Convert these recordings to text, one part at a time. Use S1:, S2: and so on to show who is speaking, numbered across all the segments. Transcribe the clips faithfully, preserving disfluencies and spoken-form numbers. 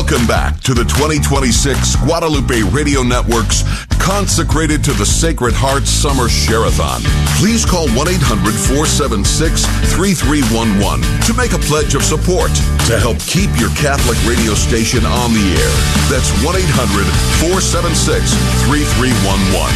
S1: Welcome back to the twenty twenty-six Guadalupe Radio Network's Consecrated to the Sacred Heart Summer Share-a-thon. Please call one eight hundred four seven six three three one one to make a pledge of support to help keep your Catholic radio station on the air. That's one eight hundred four seven six three three one one.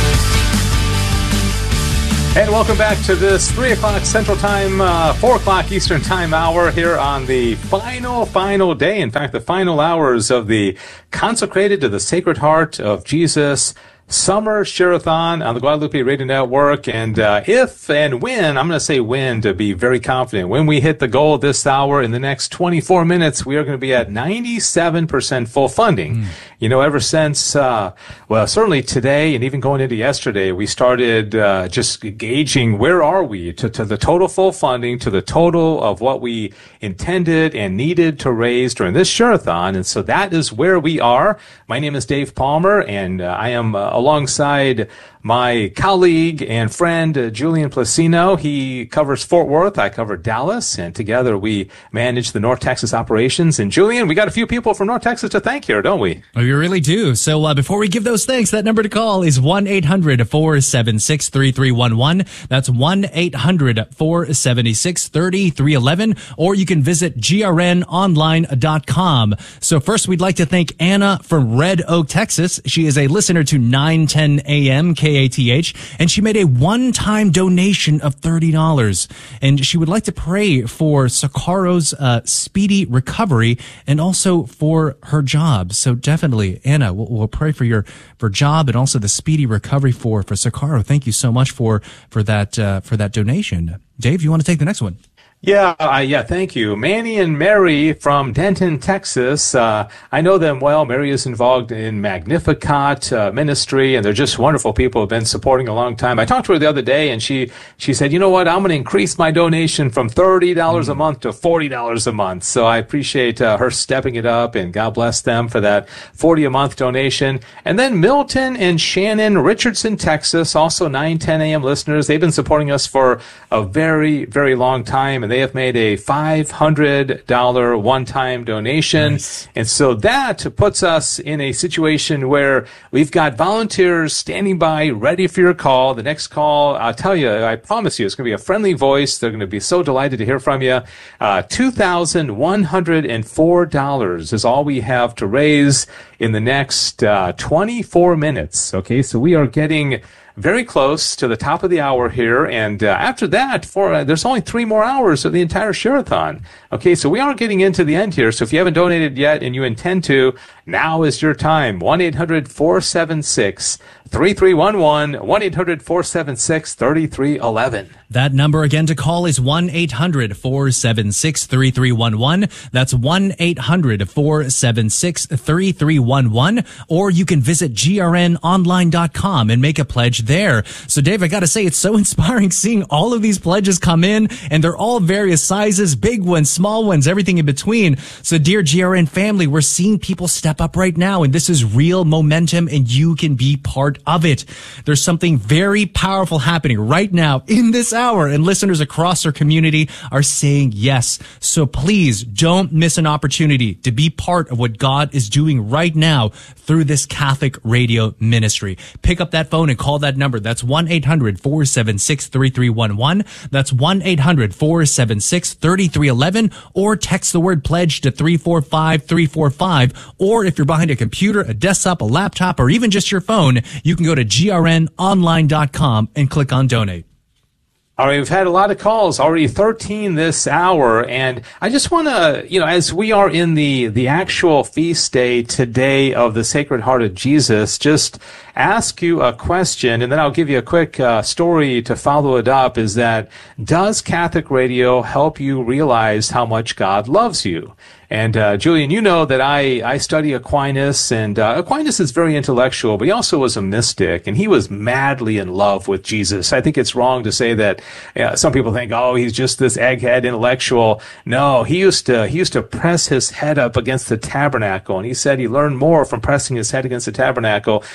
S2: And welcome back to this three o'clock Central Time, uh, four o'clock Eastern Time hour here on the final, final day. In fact, the final hours of the Consecrated to the Sacred Heart of Jesus Summer Share-a-thon on the Guadalupe Radio Network. And uh, if and when, I'm going to say when to be very confident, when we hit the goal this hour in the next twenty-four minutes, we are going to be at ninety-seven percent full funding. Mm. You know, ever since, uh, well, certainly today and even going into yesterday, we started uh, just gauging where are we to, to the total full funding, to the total of what we intended and needed to raise during this Share-a-thon. And so that is where we are. My name is Dave Palmer, and uh, I am uh, alongside my colleague and friend, uh, Julian Placino. He covers Fort Worth. I cover Dallas. And together we manage the North Texas operations. And Julian, we got a few people from North Texas to thank here, don't we?
S3: Oh, you really do. So uh, before we give those thanks, that number to call is one eight hundred four seven six three three one one. That's one eight hundred four seven six three three one one. Or you can visit G R N online dot com. So first, we'd like to thank Anna from Red Oak, Texas. She is a listener to nine ten A M K A T H, and she made a one-time donation of thirty dollars. And she would like to pray for Sakaro's uh, speedy recovery and also for her job. So definitely, Anna, we'll, we'll pray for your for job and also the speedy recovery for for Sakaro. Thank you so much for for that uh, for that donation. Dave, you want to take the next one?
S2: Yeah, uh, yeah, thank you. Manny and Mary from Denton, Texas. Uh, I know them well. Mary is involved in Magnificat uh, ministry, and they're just wonderful people who have been supporting a long time. I talked to her the other day, and she, she said, you know what, I'm going to increase my donation from thirty dollars a month to forty dollars a month. So I appreciate uh, her stepping it up, and God bless them for that forty a month donation. And then Milton and Shannon Richardson, Texas, also nine ten A M listeners. They've been supporting us for a very, very long time, and they have made a five hundred dollars one-time donation. Nice. And so that puts us in a situation where we've got volunteers standing by, ready for your call. The next call, I'll tell you, I promise you, it's going to be a friendly voice. They're going to be so delighted to hear from you. Uh, two thousand one hundred four dollars is all we have to raise in the next uh, twenty-four minutes. Okay, so we are getting very close to the top of the hour here, and uh, after that, for uh, there's only three more hours of the entire Share-a-thon. Okay, so we are getting into the end here, so if you haven't donated yet and you intend to, now is your time. one eight hundred four seven six three three one one, one eight hundred four seven six three three one one.
S3: That number again to call is one eight hundred four seven six three three one one. That's one eight hundred four seven six three three one one. Or you can visit G R N online dot com and make a pledge there. So, Dave, I got to say, it's so inspiring seeing all of these pledges come in, and they're all various sizes, big ones, small ones, everything in between. So, dear G R N family, we're seeing people step up right now, and this is real momentum, and you can be part of it. There's something very powerful happening right now in this hour, and listeners across our community are saying yes. So please don't miss an opportunity to be part of what God is doing right now through this Catholic radio ministry. Pick up that phone and call that number. That's one eight hundred four seven six three three one one. That's one eight hundred four seven six three three one one, or text the word pledge to three four five three four five. Or if you're behind a computer, a desktop, a laptop, or even just your phone, you can go to G R N online dot com and click on donate.
S2: All right, we've had a lot of calls, already thirteen this hour, and I just want to, you know, as we are in the, the actual feast day today of the Sacred Heart of Jesus, just ask you a question, and then I'll give you a quick uh, story to follow it up, is that, does Catholic radio help you realize how much God loves you? And, uh, Julian, you know that I, I study Aquinas, and uh, Aquinas is very intellectual, but he also was a mystic, and he was madly in love with Jesus. I think it's wrong to say that uh, some people think, oh, he's just this egghead intellectual. No, he used to, he used to press his head up against the tabernacle, and he said he learned more from pressing his head against the tabernacle. He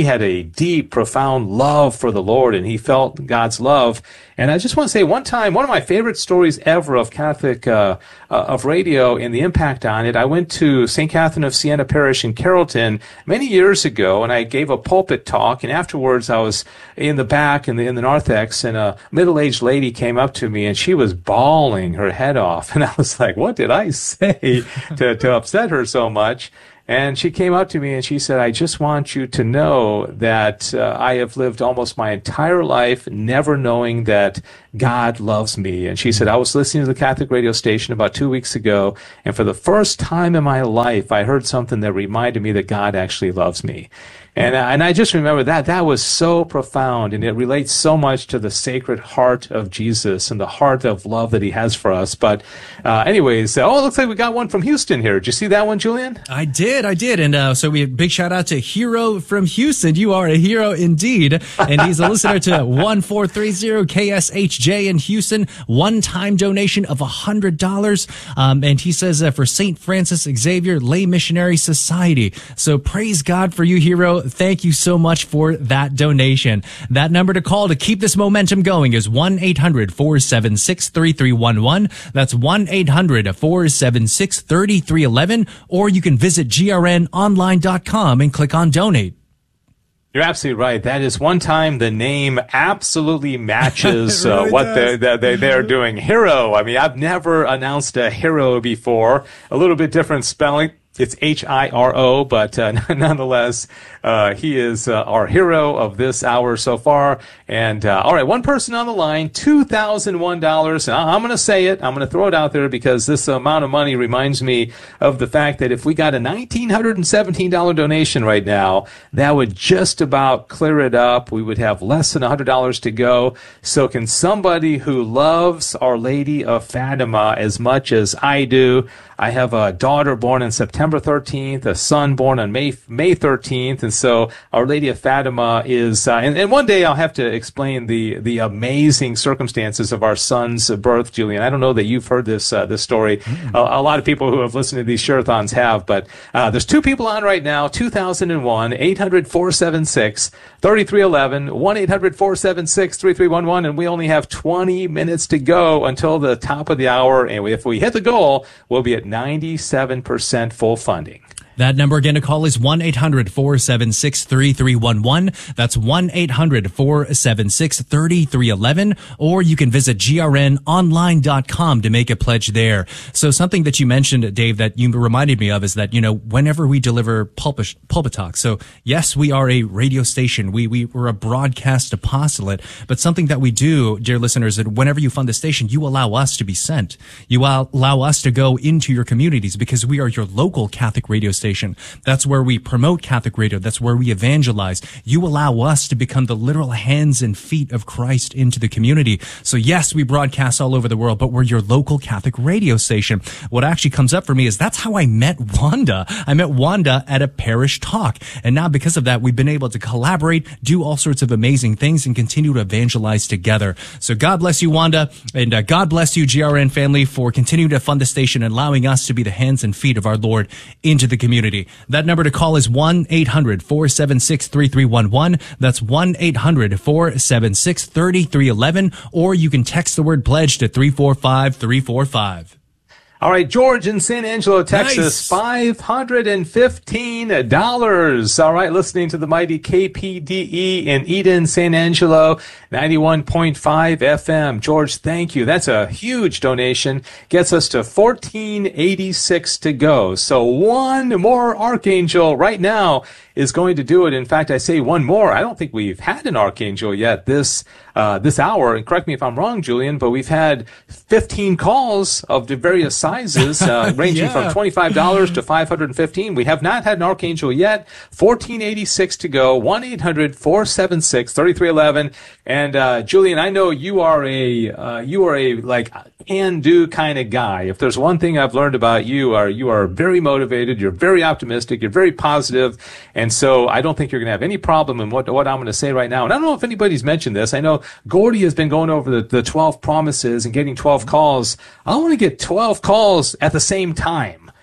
S2: had a deep, profound love for the Lord, and he felt God's love. And I just want to say, one time, one of my favorite stories ever of Catholic, uh, uh, of radio and the impact on it, I went to Saint Catherine of Siena Parish in Carrollton many years ago, and I gave a pulpit talk, and afterwards I was in the back in the, in the narthex, and a middle-aged lady came up to me, and she was bawling her head off. And I was like, what did I say to, to upset her so much? And she came up to me and she said, I just want you to know that uh, I have lived almost my entire life never knowing that God loves me. And she said, I was listening to the Catholic radio station about two weeks ago, and for the first time in my life, I heard something that reminded me that God actually loves me. And, uh, and I just remember that. That was so profound, and it relates so much to the Sacred Heart of Jesus and the heart of love that he has for us. But uh, anyways, oh, it looks like we got one from Houston here. Did you see that one, Julian?
S3: I did, I did. And uh, so we big shout out to Hero from Houston. You are a hero indeed. And he's a listener to one four three zero K S H J in Houston. One-time donation of one hundred dollars. Um, and he says uh, for Saint Francis Xavier Lay Missionary Society. So praise God for you, Hero. Thank you so much for that donation. That number to call to keep this momentum going is one eight hundred four seven six three three one one. That's one eight hundred four seven six three three one one. Or you can visit G R N online dot com and click on donate.
S2: You're absolutely right. That is one time the name absolutely matches
S3: really
S2: uh, what they're, they're, they're doing. Hero. I mean, I've never announced a hero before. A little bit different spelling. It's H I R O, but uh, nonetheless, uh, he is uh, our hero of this hour so far. And uh, all right, one person on the line, two thousand one dollars. And I'm going to say it. I'm going to throw it out there because this amount of money reminds me of the fact that if we got a one thousand nine hundred seventeen dollars donation right now, that would just about clear it up. We would have less than one hundred dollars to go. So can somebody who loves Our Lady of Fatima as much as I do? I have a daughter born on September thirteenth, a son born on May May thirteenth, and so Our Lady of Fatima is. Uh, and, and one day I'll have to explain the the amazing circumstances of our son's birth, Julian. I don't know that you've heard this uh, this story. Mm-hmm. A, a lot of people who have listened to these share-a-thons have, but uh, there's two people on right now. two thousand one, eight hundred four seven six three three one one, one eight hundred four seven six three three one one, and we only have twenty minutes to go until the top of the hour. And if we hit the goal, we'll be at ninety-seven percent full funding.
S3: That number again to call is one eight hundred four seven six three three one one. That's one eight hundred four seven six three three one one. Or you can visit G R N online dot com to make a pledge there. So something that you mentioned, Dave, that you reminded me of is that, you know, whenever we deliver pulpit, pulpit talk. So yes, we are a radio station. We, we, we're a broadcast apostolate, but something that we do, dear listeners, that whenever you fund the station, you allow us to be sent. You allow us to go into your communities because we are your local Catholic radio station. That's where we promote Catholic radio. That's where we evangelize. You allow us to become the literal hands and feet of Christ into the community. So yes, we broadcast all over the world, but we're your local Catholic radio station. What actually comes up for me is that's how I met Wanda. I met Wanda at a parish talk. And now because of that, we've been able to collaborate, do all sorts of amazing things, and continue to evangelize together. So God bless you, Wanda. And uh, God bless you, G R N family, for continuing to fund the station and allowing us to be the hands and feet of our Lord into the community. That number to call is one eight hundred four seven six three three one one. That's one eight hundred four seven six three three one one. Or you can text the word pledge to three four five three four five.
S2: All right, George in San Angelo, Texas,
S3: Nice.
S2: five hundred fifteen dollars. All right, listening to the mighty K P D E in Eden, San Angelo, ninety-one point five F M. George, thank you. That's a huge donation. Gets us to fourteen eighty-six to go. So one more Archangel right now is going to do it. In fact, I say one more. I don't think we've had an Archangel yet this uh, this hour. And correct me if I'm wrong, Julian, but we've had fifteen calls of the various sizes, uh, ranging
S3: Yeah.
S2: from twenty-five dollars to five hundred fifteen dollars. We have not had an Archangel yet. fourteen eighty-six to go. one eight hundred four seven six three three one one. And uh, Julian, I know you are a uh, you are a like can-do kind of guy. If there's one thing I've learned about you, are you are very motivated. You're very optimistic. You're very positive. And so I don't think you're going to have any problem in what what I'm going to say right now. And I don't know if anybody's mentioned this. I know Gordy has been going over the, the twelve promises and getting twelve calls. I want to get twelve calls at the same time.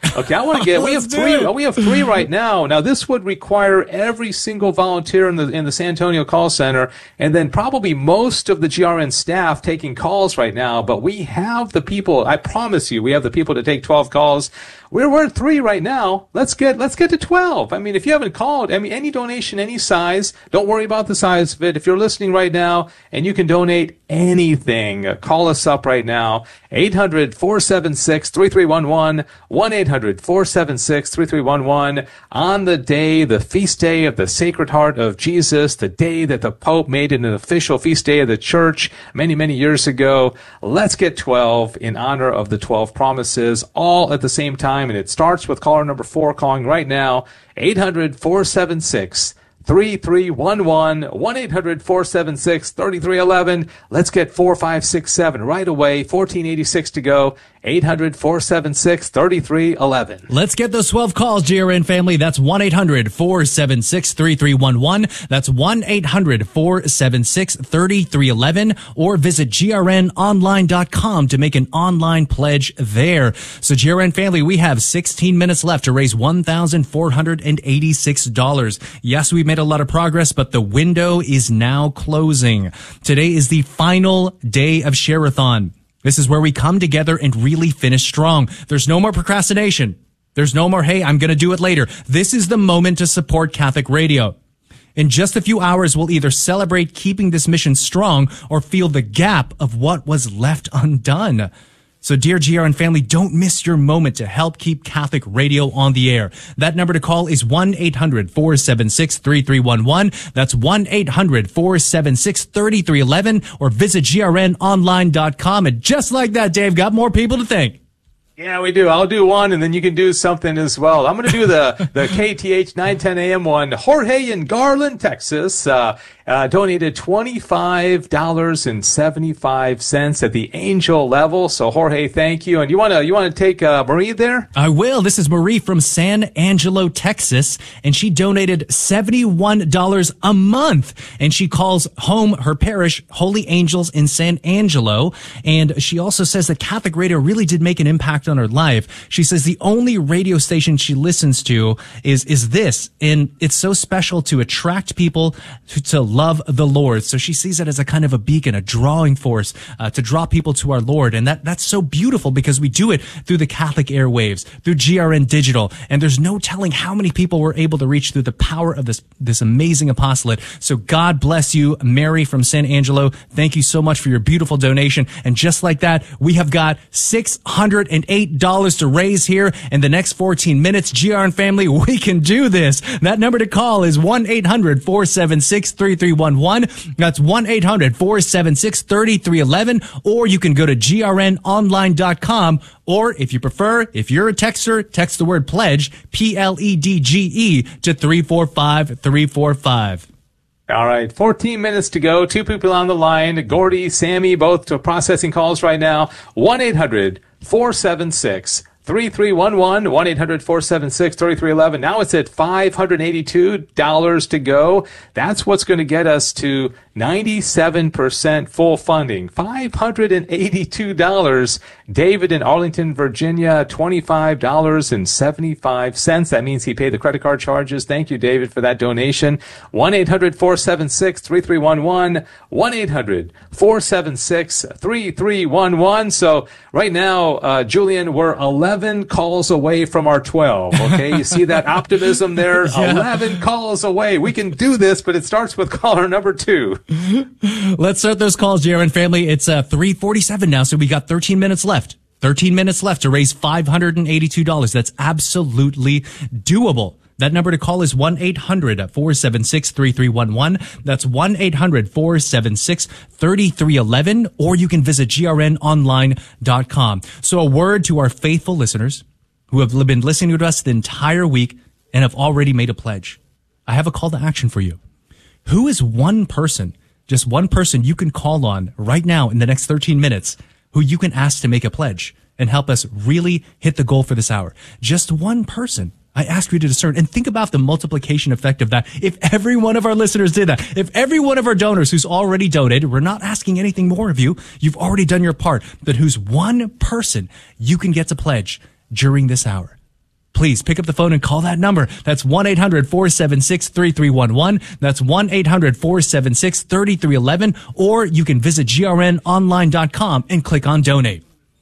S2: Okay, I want to get. We have
S3: Let's do
S2: three.
S3: it.
S2: We have three right now. Now, this would require every single volunteer in the in the San Antonio call center, and then probably most of the G R N staff taking calls right now. But we have the people. I promise you, we have the people to take twelve calls. We're we're at three right now. Let's get let's get to twelve. I mean, if you haven't called, I mean, any donation, any size. Don't worry about the size of it. If you're listening right now and you can donate anything, uh, call us up right now. eight hundred, four seven six, three three one one. one eight hundred, four seven six, three three one one. On the day, the feast day of the Sacred Heart of Jesus, the day that the Pope made it an official feast day of the Church many, many years ago. Let's get twelve in honor of the twelve promises, all at the same time. And it starts with caller number four calling right now. eight hundred, four seven six, three three one one. one eight hundred, four seven six, three three one one. Let's get four five six seven right away. fourteen eighty-six to go. eight hundred, four seven six, three three one one.
S3: Let's get those twelve calls, G R N family. That's one eight hundred, four seven six, three three one one. That's one eight hundred, four seven six, three three one one. Or visit G R N online dot com to make an online pledge there. So G R N family, we have sixteen minutes left to raise one thousand four hundred eighty-six dollars. Yes, we've made a lot of progress, but the window is now closing. Today is the final day of Share-a-thon. This is where we come together and really finish strong. There's no more procrastination. There's no more, hey, I'm going to do it later. This is the moment to support Catholic Radio. In just a few hours, we'll either celebrate keeping this mission strong or feel the gap of what was left undone. So, dear G R N family, don't miss your moment to help keep Catholic Radio on the air. That number to call is one eight hundred, four seven six, three three one one. That's one eight hundred, four seven six, three three one one, or visit G R N online dot com. And just like that, Dave, got more people to thank.
S2: Yeah, we do. I'll do one, and then you can do something as well. I'm going to do the, the K T H nine ten A M one. Jorge in Garland, Texas, uh, uh, donated twenty-five dollars and seventy-five cents at the angel level. So, Jorge, thank you. And you want to you want to take uh, Marie there?
S3: I will. This is Marie from San Angelo, Texas, and she donated seventy-one dollars a month. And she calls home her parish, Holy Angels in San Angelo. And she also says that Catholic Radio really did make an impact on her life. She says the only radio station she listens to is is this, and it's so special to attract people to, to love the Lord. So she sees it as a kind of a beacon, a drawing force uh, to draw people to our Lord, and that that's so beautiful because we do it through the Catholic airwaves, through G R N Digital, and there's no telling how many people we're able to reach through the power of this this amazing apostolate. So God bless you, Mary from San Angelo. Thank you so much for your beautiful donation. And just like that, we have got six hundred eight dollars to raise here in the next fourteen minutes. G R N family, we can do this. That number to call is one eight hundred, four seven six, three three one one. That's one eight hundred, four seven six, three three one one. Or you can go to G R N online dot com. Or if you prefer, if you're a texter, text the word pledge, P L E D G E, to three four five three four five.
S2: All right, fourteen minutes to go. Two people on the line. Gordy, Sammy, both processing calls right now. one eight hundred, four seven six, three three one one. one eight hundred, four seven six, three three one one. Now it's at five hundred eighty-two dollars to go. That's what's going to get us to ninety-seven percent full funding. five hundred eighty-two dollars. David in Arlington, Virginia, twenty-five dollars and seventy-five cents. That means he paid the credit card charges. Thank you, David, for that donation. one eight hundred, four seven six, three three one one. one eight hundred, four seven six, three three one one. So right now, uh, Julian, we're eleven calls away from our twelve. Okay, you see that optimism there? Yeah. eleven calls away. We can do this, but it starts with caller number two.
S3: Let's start those calls, G R N family. It's uh, three forty-seven now, so we got thirteen minutes left. thirteen minutes left to raise five hundred eighty-two dollars. That's absolutely doable. That number to call is one eight hundred, four seven six, three three one one. That's one eight hundred, four seven six, three three one one. Or you can visit G R N online dot com. So a word to our faithful listeners who have been listening to us the entire week and have already made a pledge. I have a call to action for you. Who is one person, just one person you can call on right now in the next thirteen minutes who you can ask to make a pledge and help us really hit the goal for this hour? Just one person. I ask you to discern and think about the multiplication effect of that. If every one of our listeners did that, if every one of our donors who's already donated, we're not asking anything more of you. You've already done your part. But who's one person you can get to pledge during this hour? please pick up the phone and call that number. That's one eight hundred four seven six three three one one. That's one eight hundred four seven six three three one one. Or you can visit G R N online dot com and click on donate.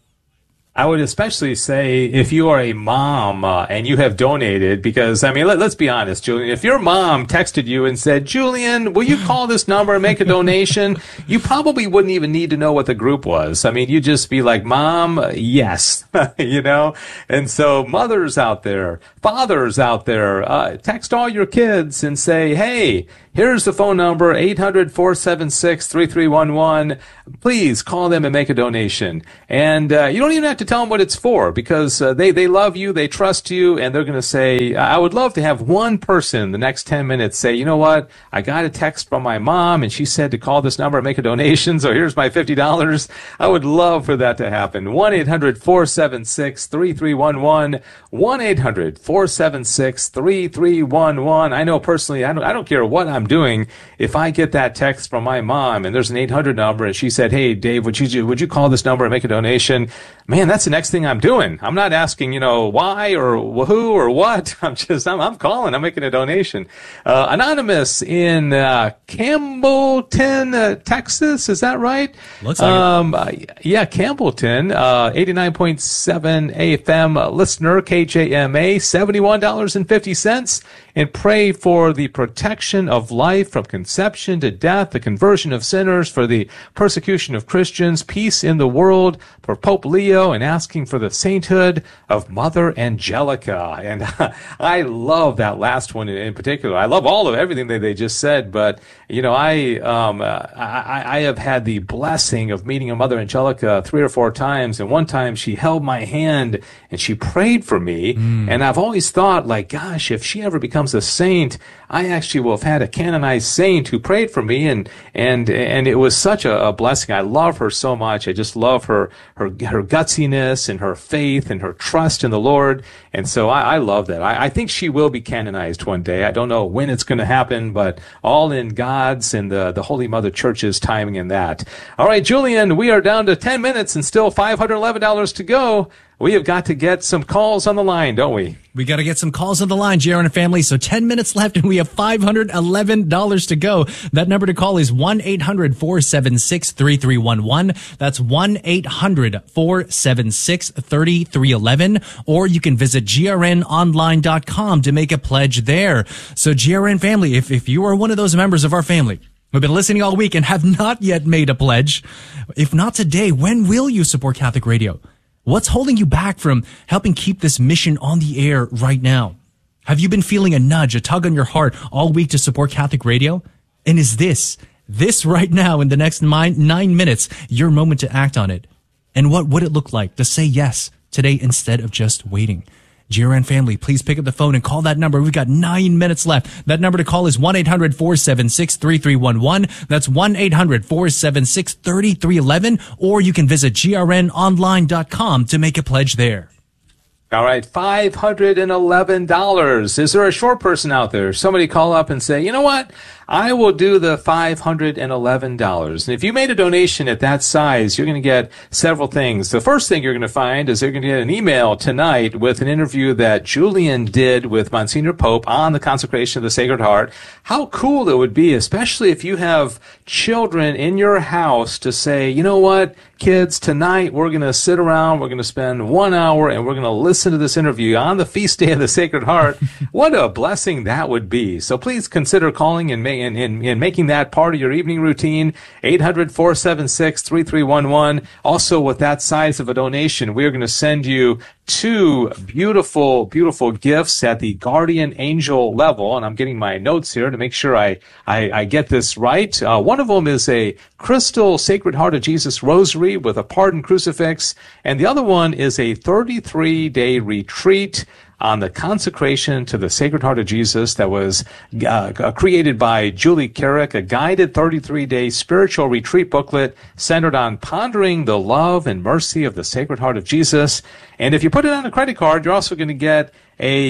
S2: I would especially say if you are a mom uh, and you have donated, because, I mean, let, let's be honest, Julian, if your mom texted you and said, Julian, will you call this number and make a donation? You probably wouldn't even need to know what the group was. I mean, you'd just be like, Mom, yes, you know? And so mothers out there, fathers out there, uh, text all your kids and say, hey, here's the phone number, eight hundred four seven six three three one one. Please call them and make a donation. And uh, you don't even have to tell them what it's for, because uh, they, they love you, they trust you, and they're going to say, I would love to have one person the next ten minutes say, you know what, I got a text from my mom, and she said to call this number and make a donation, so here's my fifty dollars. I would love for that to happen. one eight hundred four seven six three three one one. one eight hundred four seven six three three one one. I know personally, I don't, I don't care what I'm doing. If I get that text from my mom and there's an eight hundred number and she said, hey, Dave, would you, would you call this number and make a donation? Man, that's the next thing I'm doing. I'm not asking, you know, why or who or what. I'm just, I'm, I'm calling. I'm making a donation. Uh, Anonymous in uh, Campbellton, uh, Texas. Is that right?
S3: Looks like
S2: um,
S3: it.
S2: Uh, yeah, Campbellton, uh, eighty-nine point seven A F M uh, listener, K J M A, seventy-one dollars and fifty cents. And pray for the protection of life from conception to death, the conversion of sinners, for the persecution of Christians, peace in the world, for Pope Leo, and asking for the sainthood of Mother Angelica. And uh, I love that last one in, in particular. I love all of everything that they just said, but, you know, I, um, uh, I, I have had the blessing of meeting a Mother Angelica three or four times, and one time she held my hand and she prayed for me, mm. and I've always thought, like, gosh, if she ever becomes a saint, I actually will have had a canonized saint who prayed for me, and and and it was such a, a blessing. I love her so much. I just love her her her gutsiness and her faith and her trust in the Lord, and so I, I love that. I, I think she will be canonized one day. I don't know when it's going to happen, but all in God's and the the Holy Mother Church's timing in that. All right, Julian, we are down to ten minutes and still five hundred eleven dollars to go. We have got to get some calls on the line, don't we?
S3: We got to get some calls on the line, J R N and family. So ten minutes left and we have five hundred eleven dollars to go. That number to call is one eight hundred four seven six three three one one. That's one eight hundred four seven six three three one one. Or you can visit G R N online dot com to make a pledge there. So J R N family, if, if you are one of those members of our family who've been listening all week and have not yet made a pledge, if not today, when will you support Catholic Radio? What's holding you back from helping keep this mission on the air right now? Have you been feeling a nudge, a tug on your heart all week to support Catholic Radio? And is this, this right now in the next nine, nine minutes, your moment to act on it? And what would it look like to say yes today instead of just waiting? G R N family, please pick up the phone and call that number. We've got nine minutes left. That number to call is one eight hundred four seven six three three one one. That's one eight hundred four seven six three three one one. Or you can visit G R N online dot com to make a pledge there.
S2: All right, five hundred eleven dollars. Is there a short person out there? Somebody call up and say, you know what? I will do the five hundred eleven dollars. And if you made a donation at that size, you're going to get several things. The first thing you're going to find is you're going to get an email tonight with an interview that Julian did with Monsignor Pope on the consecration of the Sacred Heart. How cool it would be, especially if you have children in your house, to say, you know what, kids, tonight we're going to sit around, we're going to spend one hour, and we're going to listen to this interview on the feast day of the Sacred Heart. What a blessing that would be. So please consider calling and making In, in, in making that part of your evening routine. Eight hundred four seven six three three one one. Also, with that size of a donation, we're going to send you two beautiful, beautiful gifts at the guardian angel level. And I'm getting my notes here to make sure I, I, I get this right. Uh, one of them is a crystal Sacred Heart of Jesus rosary with a pardon crucifix. And the other one is a thirty-three day retreat on the consecration to the Sacred Heart of Jesus that was uh, created by Julie Carrick, a guided thirty-three day spiritual retreat booklet centered on pondering the love and mercy of the Sacred Heart of Jesus. And if you put it on a credit card, you're also going to get a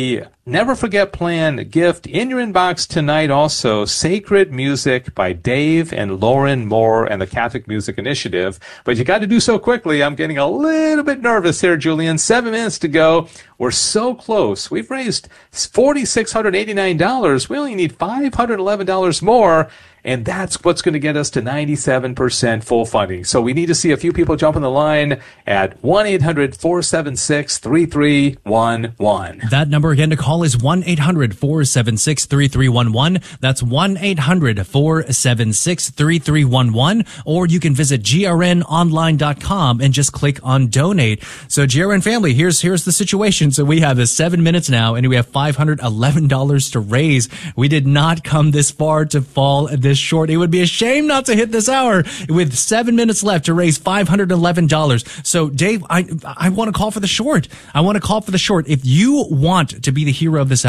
S2: Never Forget Plan gift in your inbox tonight also, Sacred Music by Dave and Lauren Moore and the Catholic Music Initiative. But you got to do so quickly. I'm getting a little bit nervous here, Julian. Seven minutes to go. We're so close. We've raised four thousand six hundred eighty-nine dollars. We only need five hundred eleven dollars more. And that's what's going to get us to ninety-seven percent full funding. So we need to see a few people jump on the line at one eight hundred four seven six three three one one.
S3: That number again to call is one eight hundred four seven six three three one one. That's one eight hundred four seven six three three one one. Or you can visit G R N online dot com and just click on donate. So G R N family, here's here's the situation. So we have seven minutes now and we have five hundred eleven dollars to raise. We did not come this far to fall this short. It would be a shame not to hit this hour with seven minutes left to raise five hundred eleven dollars. So Dave, I I want to call for the short. I want to call for the short. If you want to be the hero of this